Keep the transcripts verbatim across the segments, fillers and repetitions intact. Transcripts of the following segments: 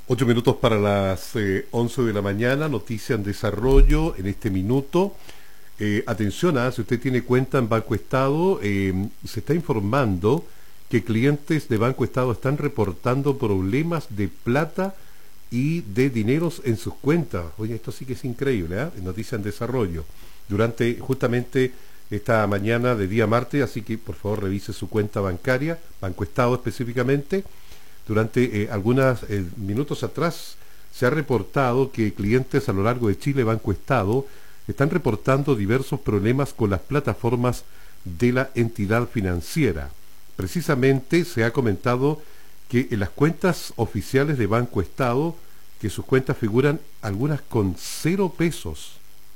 Ocho minutos para las eh, once de la mañana, noticia en desarrollo en este minuto. Eh, atención, ah, si usted tiene cuenta en Banco Estado, eh, se está informando que clientes de Banco Estado están reportando problemas de plata y de dineros en sus cuentas. Oye, esto sí que es increíble, ¿eh? Noticia en desarrollo. Durante justamente esta mañana de día martes, así que por favor revise su cuenta bancaria, Banco Estado específicamente. Durante eh, algunos eh, minutos atrás se ha reportado que clientes a lo largo de Chile, Banco Estado, están reportando diversos problemas con las plataformas de la entidad financiera. Precisamente se ha comentado que en las cuentas oficiales de Banco Estado, que sus cuentas figuran algunas con cero pesos.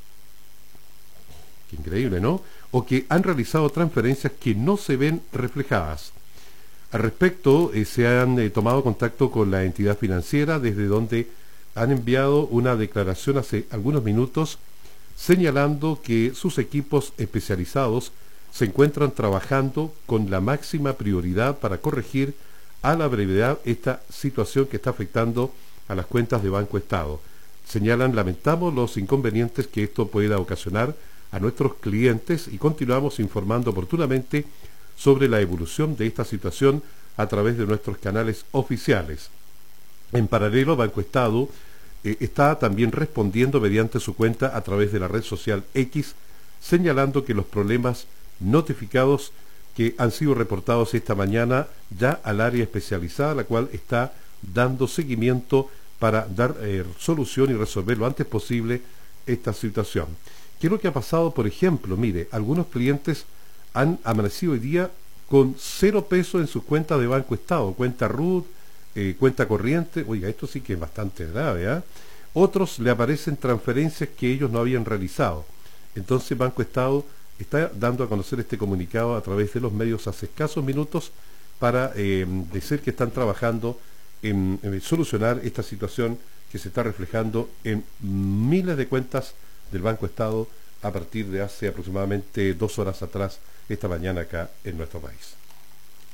Qué increíble, ¿no? O que han realizado transferencias que no se ven reflejadas. Al respecto, eh, se han eh, tomado contacto con la entidad financiera, desde donde han enviado una declaración hace algunos minutos señalando que sus equipos especializados se encuentran trabajando con la máxima prioridad para corregir a la brevedad esta situación que está afectando a las cuentas de Banco Estado. Señalan, lamentamos los inconvenientes que esto pueda ocasionar a nuestros clientes y continuamos informando oportunamente sobre la evolución de esta situación a través de nuestros canales oficiales. En paralelo, Banco Estado eh, está también respondiendo mediante su cuenta a través de la red social X, señalando que los problemas notificados que han sido reportados esta mañana ya al área especializada, la cual está dando seguimiento para dar eh, solución y resolver lo antes posible esta situación. ¿Qué es lo que ha pasado? Por ejemplo, mire, algunos clientes han amanecido hoy día con cero pesos en sus cuentas de Banco Estado, cuenta R U T, eh, cuenta corriente. Oiga, esto sí que es bastante grave, ¿eh? Otros le aparecen transferencias que ellos no habían realizado. Entonces Banco Estado está dando a conocer este comunicado a través de los medios hace escasos minutos para eh, decir que están trabajando en, en solucionar esta situación que se está reflejando en miles de cuentas del Banco Estado a partir de hace aproximadamente dos horas atrás, esta mañana acá en nuestro país.